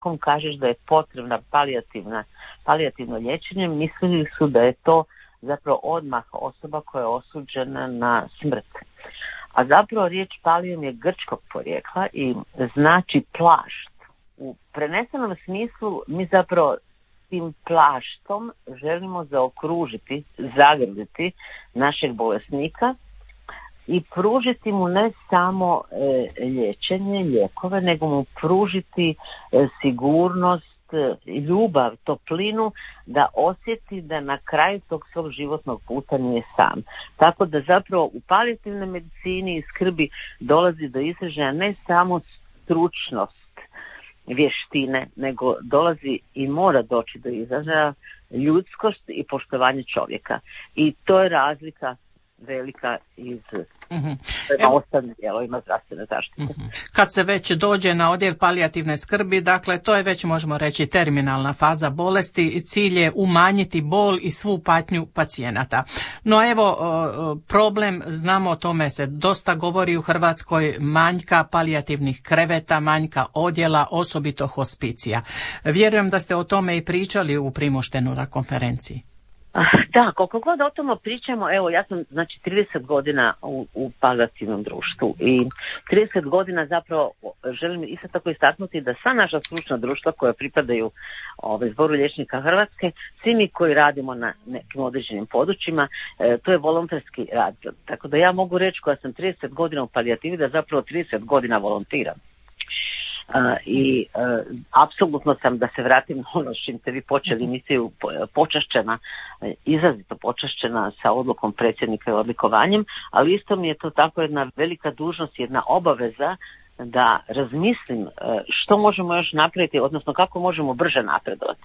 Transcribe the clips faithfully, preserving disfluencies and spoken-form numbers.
kom kažeš da je potrebna palijativna, palijativno liječenje, mislili su da je to zapravo odmah osoba koja je osuđena na smrt. A zapravo riječ palijum je grčkog porijekla i znači plašt. U prenesenom smislu mi zapravo tim plaštom želimo zaokružiti, zagrliti našeg bolesnika i pružiti mu ne samo e, liječenje, lijekove, nego mu pružiti e, sigurnost, e, ljubav, toplinu, da osjeti da na kraju tog svog životnog puta nije sam. Tako da zapravo u palijativnoj medicini i skrbi dolazi do izražaja ne samo stručnost, vještine, nego dolazi i mora doći do izražaja ljudskost i poštovanje čovjeka. I to je razlika velika iz mm-hmm. ostalim dijelovima zdravstvene zaštite. Mm-hmm. Kad se već dođe na odjel palijativne skrbi, dakle to je već, možemo reći, terminalna faza bolesti i cilj je umanjiti bol i svu patnju pacijenata. No evo, problem, znamo, o tome se dosta govori u Hrvatskoj, manjka palijativnih kreveta, manjka odjela, osobito hospicija. Vjerujem da ste o tome i pričali u Primoštenu na konferenciji. Da, koliko god o tome pričamo, evo ja sam znači trideset godina u, u palijativnom društvu i trideset godina zapravo želim isto tako istaknuti da sva naša stručna društva koja pripadaju ovaj, Zboru liječnika Hrvatske, svi mi koji radimo na nekim određenim područjima, e, to je volonterski rad. Tako da ja mogu reći koja sam trideset godina u palijativi da zapravo trideset godina volontiram. Uh, i uh, apsolutno sam, da se vratim na ono s čim ste vi počeli emisiju, počašćena, izrazito počašćena sa odlukom predsjednika i odlikovanjem, ali isto mi je to tako jedna velika dužnost, jedna obaveza da razmislim uh, što možemo još napraviti, odnosno kako možemo brže napredovati.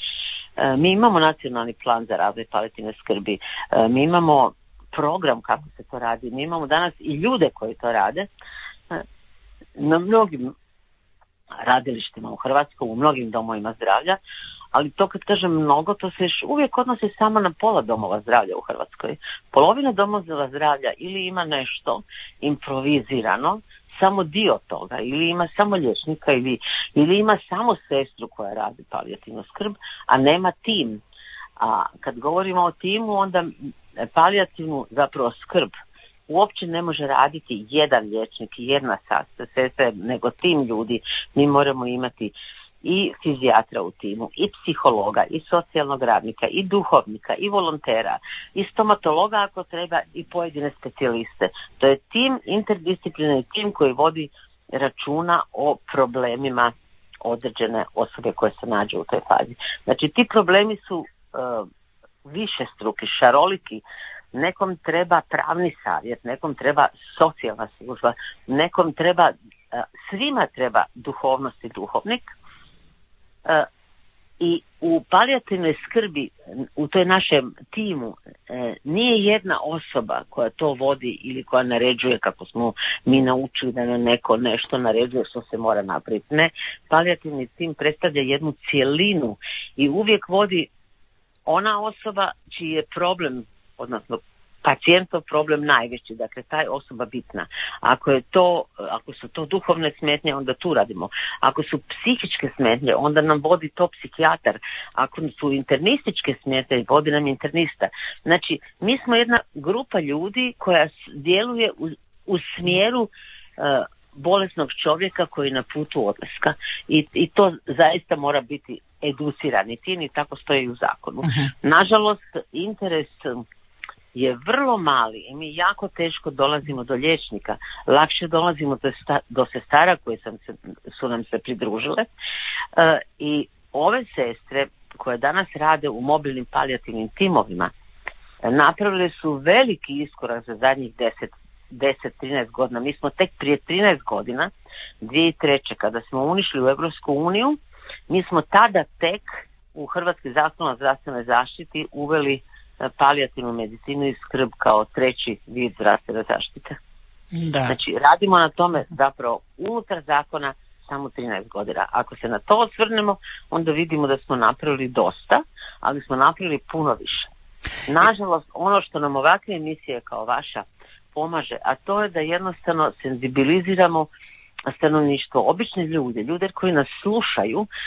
Uh, mi imamo nacionalni plan za razvoj palijativne skrbi, uh, mi imamo program kako se to radi, mi imamo danas i ljude koji to rade uh, na mnogim radilištima u Hrvatskoj, u mnogim domovima zdravlja, ali to kad kažem mnogo, to se još uvijek odnosi samo na pola domova zdravlja u Hrvatskoj. Polovina domova zdravlja ili ima nešto improvizirano, samo dio toga, ili ima samo liječnika, ili, ili ima samo sestru koja radi palijativnu skrb, a nema tim. A kad govorimo o timu, onda palijativnu zapravo skrb uopće ne može raditi jedan liječnik i jedna sestra, nego tim ljudi. Mi moramo imati i fizijatra u timu, i psihologa, i socijalnog radnika, i duhovnika, i volontera, i stomatologa ako treba, i pojedine specijaliste. To je tim, interdisciplinarni tim koji vodi računa o problemima određene osobe koje se nađu u toj fazi. Znači ti problemi su uh, višestruki, šaroliki. Nekom treba pravni savjet, nekom treba socijalna služba, nekom treba, svima treba duhovnost i duhovnik. I u palijativnoj skrbi, u toj našem timu, nije jedna osoba koja to vodi ili koja naređuje, kako smo mi naučili da nam neko nešto naređuje što se mora napraviti. Ne, palijativni tim predstavlja jednu cjelinu i uvijek vodi ona osoba čiji je problem, odnosno pacijentov problem najveći, dakle taj osoba bitna. Ako je to, ako su to duhovne smetnje, onda tu radimo. Ako su psihičke smetnje, onda nam vodi to psihijatar. Ako su internističke smetnje, vodi nam internista. Znači, mi smo jedna grupa ljudi koja djeluje u, u smjeru uh, bolesnog čovjeka koji je na putu odlaska. I, i to zaista mora biti educirani tim i tako stoji u zakonu. Uh-huh. Nažalost, interes je vrlo mali i mi jako teško dolazimo do liječnika. Lakše dolazimo do, sta, do sestara koje sam se, su nam se pridružile. E, I ove sestre koje danas rade u mobilnim palijativnim timovima napravile su veliki iskorak za zadnjih deset do trinaest godina. Mi smo tek prije trinaest godina, dvije tisuće treće. kada smo unišli u Europsku uniju, mi smo tada tek u Hrvatski zakon o zdravstvenoj zaštiti uveli palijativnu medicinu i skrb kao treći vid zdravstvene zaštite. Da. Znači, radimo na tome zapravo unutar zakona samo trinaest godina. Ako se na to osvrnemo, onda vidimo da smo napravili dosta, ali smo napravili puno više. Nažalost, ono što nam ovakve emisije kao vaša pomaže, a to je da jednostavno senzibiliziramo stanovništvo, obične ljude, ljude koji nas slušaju,